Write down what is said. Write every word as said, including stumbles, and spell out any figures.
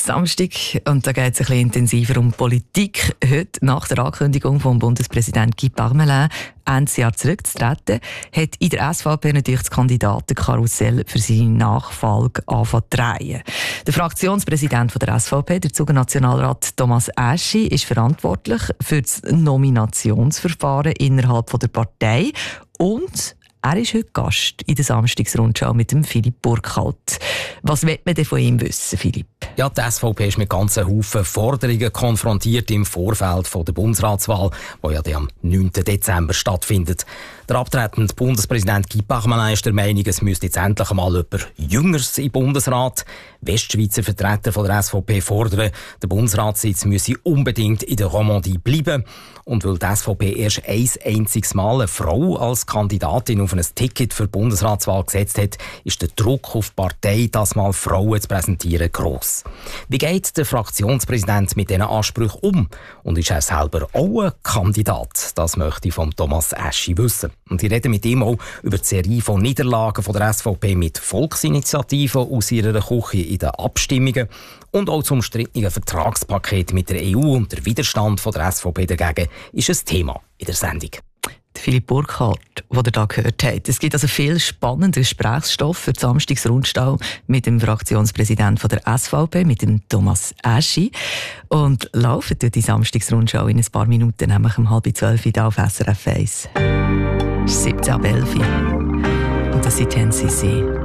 Samstag und da geht es ein bisschen intensiver um Politik. Heute, nach der Ankündigung vom Bundespräsident Guy Parmelin, Ende Jahr zurückzutreten, hat in der S V P natürlich das Kandidatenkarussell für seine Nachfolge angefangen zu drehen. Der Fraktionspräsident der S V P, der Zuger-Nationalrat Thomas Aeschi, ist verantwortlich für das Nominationsverfahren innerhalb der Partei und er ist heute Gast in der Samstagsrundschau mit dem Philipp Burkhalter. Was will man denn von ihm wissen, Philipp? Ja, die S V P ist mit ganzen Haufen Forderungen konfrontiert im Vorfeld von der Bundesratswahl, die ja am neunten Dezember stattfindet. Der abtretende Bundespräsident Guy Parmelin ist der Meinung, es müsste jetzt endlich einmal jemand Jüngeres im Bundesrat. Westschweizer Vertreter von der S V P fordern, der Bundesratssitz müsse unbedingt in der Romandie bleiben. Und weil die S V P erst ein einziges Mal eine Frau als Kandidatin auf ein Ticket für die Bundesratswahl gesetzt hat, ist der Druck auf die Partei, das mal Frauen zu präsentieren, gross. Wie geht der Fraktionspräsident mit diesen Ansprüchen um? Und ist er selber auch ein Kandidat? Das möchte ich von Thomas Aeschi wissen. Und ich rede mit ihm auch über die Serie von Niederlagen von der S V P mit Volksinitiativen aus ihrer Küche in den Abstimmungen und auch zum umstrittenen Vertragspaket mit der E U und der Widerstand von der S V P dagegen ist ein Thema in der Sendung. Philipp Burkhalter, den ihr hier gehört habt. Es gibt also viel spannenden Gesprächsstoff für die Samstagsrundschau mit dem Fraktionspräsidenten der S V P, mit dem Thomas Aeschi. Und laufen die Samstagsrundschau in ein paar Minuten, nämlich um halb zwölf hier auf S R F eins. Es ist siebzehn Uhr elf und das ist N C C.